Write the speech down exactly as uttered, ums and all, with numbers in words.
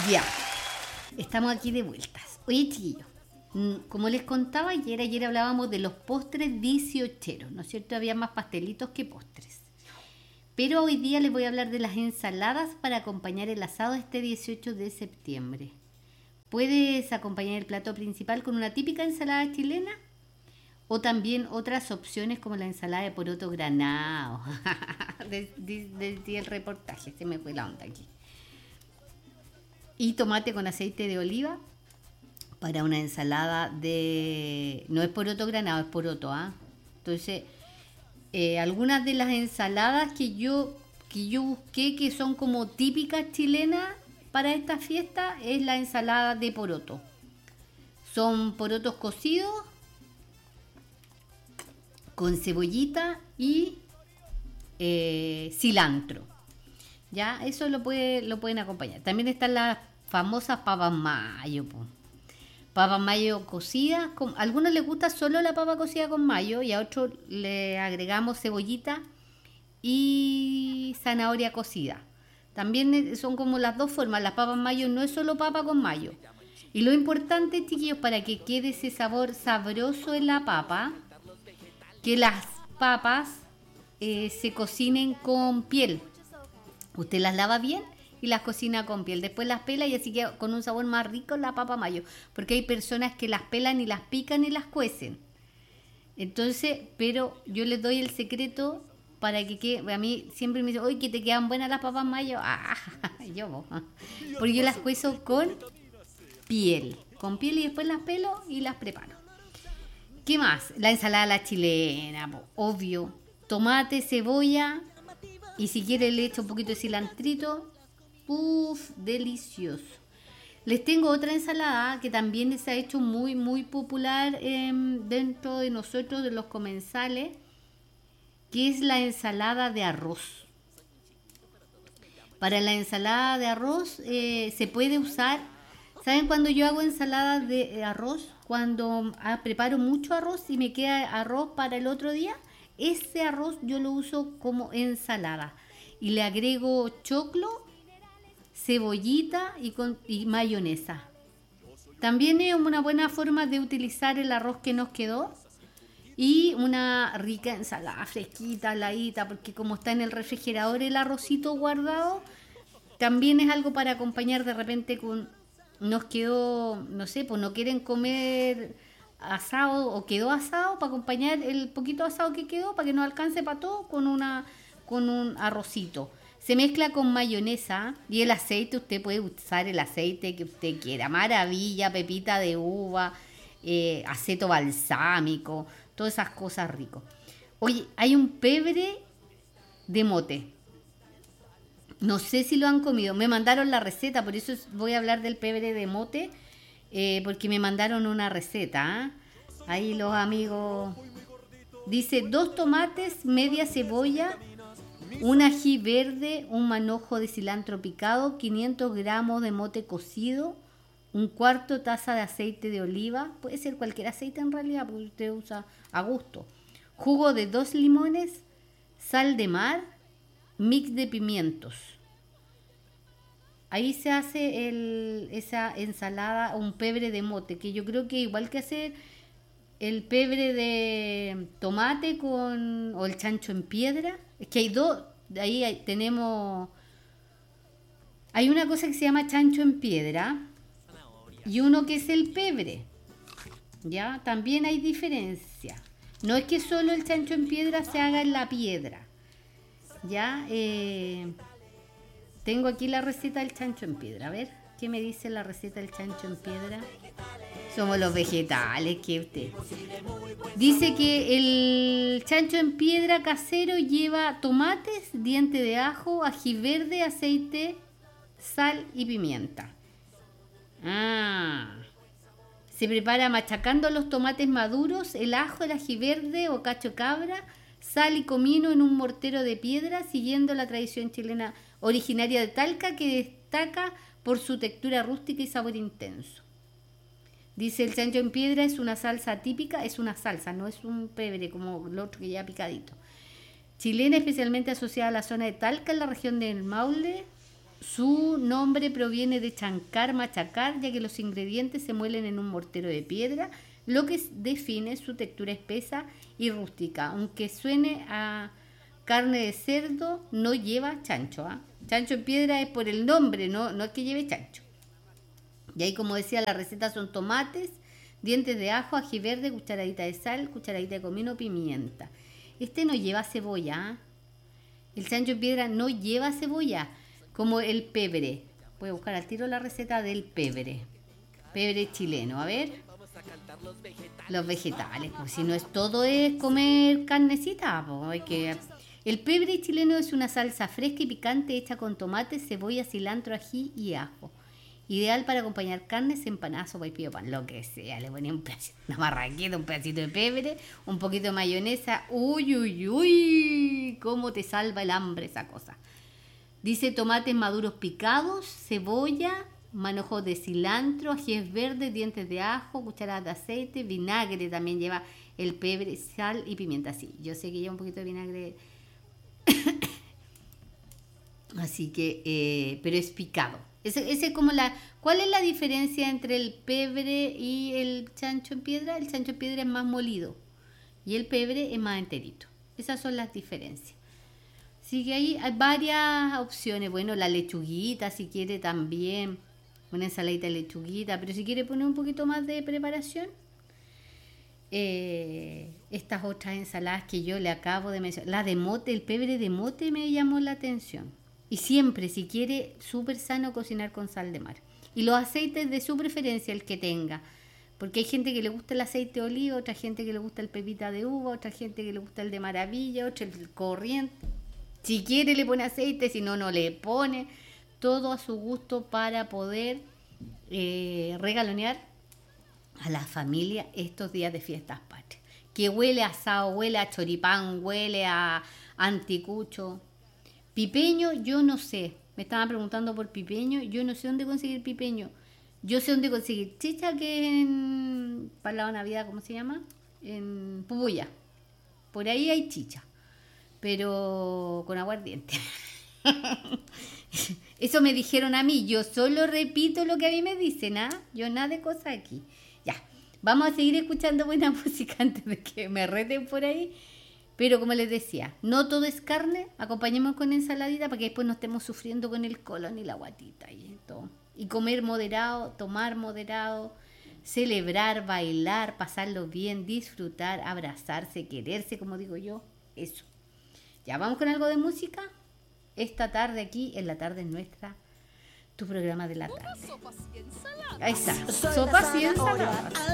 Ya, estamos aquí de vueltas. Oye, chiquillos, como les contaba ayer, ayer hablábamos de los postres dieciocheros, ¿no es cierto? Había más pastelitos que postres. Pero hoy día les voy a hablar de las ensaladas para acompañar el asado este dieciocho de septiembre. Puedes acompañar el plato principal con una típica ensalada chilena o también otras opciones como la ensalada de poroto granado. Desde el reportaje, se me fue la onda aquí. Y tomate con aceite de oliva para una ensalada de... No es poroto granado, es poroto, ¿ah? ¿eh? Entonces, eh, algunas de las ensaladas que yo, que yo busqué que son como típicas chilenas para esta fiesta es la ensalada de poroto. Son porotos cocidos con cebollita y eh, cilantro. Ya, eso lo, puede, lo pueden acompañar. También están las famosas papas mayo. Po. Papas mayo cocidas. Con, a algunos les gusta solo la papa cocida con mayo y a otros le agregamos cebollita y zanahoria cocida. También son como las dos formas. Las papas mayo no es solo papa con mayo. Y lo importante, chiquillos, para que quede ese sabor sabroso en la papa, que las papas eh, se cocinen con piel. Usted las lava bien y las cocina con piel. Después las pela y así queda con un sabor más rico la papa mayo. Porque hay personas que las pelan y las pican y las cuecen. Entonces, pero yo les doy el secreto para que quede. A mí siempre me dicen, oye, que te quedan buenas las papas mayo. Ah, yo, porque yo las cuezo con piel. Con piel y después las pelo y las preparo. ¿Qué más? La ensalada a la chilena, obvio. Tomate, cebolla. Y si quiere le echo un poquito de cilantrito. Uff, delicioso. Les tengo otra ensalada que también se ha hecho muy, muy popular eh, dentro de nosotros, de los comensales, que es la ensalada de arroz. Para la ensalada de arroz eh, se puede usar... ¿Saben cuando yo hago ensalada de arroz? Cuando ah, preparo mucho arroz y me queda arroz para el otro día, ese arroz yo lo uso como ensalada. Y le agrego choclo, cebollita y, con, y mayonesa. También es una buena forma de utilizar el arroz que nos quedó. Y una rica ensalada fresquita, heladita, porque como está en el refrigerador el arrocito guardado, también es algo para acompañar de repente con... Nos quedó, no sé, pues no quieren comer asado o quedó asado, para acompañar el poquito asado que quedó, para que nos alcance para todo, con una con un arrocito. Se mezcla con mayonesa y el aceite, usted puede usar el aceite que usted quiera, maravilla, pepita de uva, eh, aceto balsámico, todas esas cosas ricas. Oye, hay un pebre de mote. No sé si lo han comido. Me mandaron la receta, por eso voy a hablar del pebre de mote, eh, porque me mandaron una receta. ¿eh? Ahí los amigos... Dice, dos tomates, media cebolla, un ají verde, un manojo de cilantro picado, quinientos gramos de mote cocido, un cuarto taza de aceite de oliva, puede ser cualquier aceite en realidad, porque usted usa a gusto, jugo de dos limones, sal de mar, mix de pimientos. Ahí se hace el, esa ensalada, un pebre de mote, que yo creo que igual que hacer el pebre de tomate con o el chancho en piedra, es que hay dos, ahí hay, tenemos, hay una cosa que se llama chancho en piedra y uno que es el pebre, ya, también hay diferencia. No es que solo el chancho en piedra se haga en la piedra. Ya, eh, tengo aquí la receta del chancho en piedra. A ver, ¿qué me dice la receta del chancho en piedra? Somos los vegetales que usted. Dice que el chancho en piedra casero lleva tomates, diente de ajo, ají verde, aceite, sal y pimienta. Ah. Se prepara machacando los tomates maduros, el ajo, el ají verde o cacho cabra, sal y comino en un mortero de piedra, siguiendo la tradición chilena originaria de Talca, que destaca por su textura rústica y sabor intenso. Dice, el chancho en piedra es una salsa típica, es una salsa, no es un pebre como el otro que ya picadito. Chilena, especialmente asociada a la zona de Talca, en la región del Maule, Su nombre proviene de chancar, machacar, ya que los ingredientes se muelen en un mortero de piedra, lo que define su textura espesa y rústica. Aunque suene a carne de cerdo, no lleva chancho. ¿eh? Chancho en piedra es por el nombre, no, no es que lleve chancho. Y ahí, como decía, la receta son tomates, dientes de ajo, ají verde, cucharadita de sal, cucharadita de comino, pimienta. Este no lleva cebolla. ¿eh? El chancho en piedra no lleva cebolla, como el pebre. Voy a buscar al tiro la receta del pebre. Pebre chileno, a ver. Los vegetales, pues si no es todo es comer carnecita, pues hay que... El pebre chileno es una salsa fresca y picante hecha con tomate, cebolla, cilantro, ají y ajo. Ideal para acompañar carnes, empanadas, sopa y pío pan, lo que sea. Le ponía un pedacito, una marraqueta, un pedacito de pebre, un poquito de mayonesa. Uy, uy, uy, cómo te salva el hambre esa cosa. Dice tomates maduros picados, cebolla, manojo de cilantro, ajíes verdes, dientes de ajo, cucharadas de aceite, vinagre también lleva el pebre, sal y pimienta. Sí, yo sé que lleva un poquito de vinagre. Así que, eh, pero es picado. Ese, ese como la, ¿cuál es la diferencia entre el pebre y el chancho en piedra? El chancho en piedra es más molido y el pebre es más enterito. Esas son las diferencias. Así que ahí hay varias opciones. Bueno, la lechuguita, si quiere también, una ensaladita de lechuguita, pero si quiere poner un poquito más de preparación, eh, estas otras ensaladas que yo le acabo de mencionar, la de mote, el pebre de mote me llamó la atención. Y siempre, si quiere, súper sano cocinar con sal de mar. Y los aceites de su preferencia, el que tenga. Porque hay gente que le gusta el aceite de oliva, otra gente que le gusta el pepita de uva, otra gente que le gusta el de maravilla, otra el corriente. Si quiere le pone aceite, si no, no le pone. Todo a su gusto para poder eh, regalonear a la familia estos días de fiestas patrias. Que huele a asado, huele a choripán, huele a anticucho. Pipeño, yo no sé. Me estaban preguntando por pipeño. Yo no sé dónde conseguir pipeño. Yo sé dónde conseguir chicha, que es en... para la Navidad, ¿cómo se llama? En Pubuya. Por ahí hay chicha. Pero con aguardiente. Eso me dijeron a mí. Yo solo repito lo que a mí me dicen, ¿ah? Yo nada de cosas aquí. Ya. Vamos a seguir escuchando buena música antes de que me reten por ahí. Pero como les decía, no todo es carne, acompañemos con ensaladita para que después no estemos sufriendo con el colon y la guatita y todo. Y comer moderado, tomar moderado, celebrar, bailar, pasarlo bien, disfrutar, abrazarse, quererse, como digo yo, eso. Ya, vamos con algo de música. Esta tarde aquí, en la tarde nuestra, tu programa de la tarde. Ahí está, sopas y ensaladas.